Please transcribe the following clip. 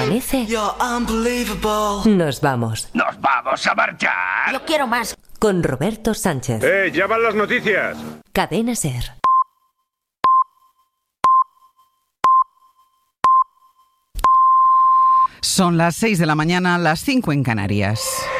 You're unbelievable. Nos vamos. ¡Nos vamos a marchar! Yo quiero más. Con Roberto Sánchez. Ya van las noticias. Cadena SER. Son las 6 de la mañana, las 5 en Canarias.